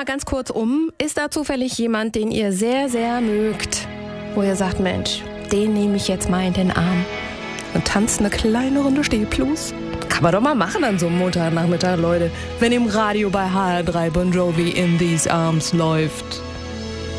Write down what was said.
mal ganz kurz um. Ist da zufällig jemand, den ihr sehr, sehr mögt, wo ihr sagt, Mensch, den nehme ich jetzt mal in den Arm und tanzt eine kleine Runde Stehpluss? Kann man doch mal machen an so einem Montagnachmittag, Leute, wenn im Radio bei HR3 Bon Jovi In These Arms läuft.